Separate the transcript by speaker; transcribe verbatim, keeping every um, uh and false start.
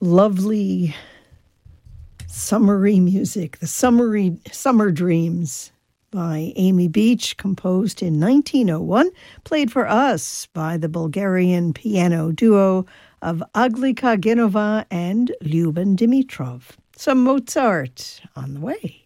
Speaker 1: lovely summery music, the summery Summer Dreams by Amy Beach, composed in nineteen oh one, played for us by the Bulgarian piano duo of Aglika Genova and Lyuben Dimitrov. Some Mozart on the way.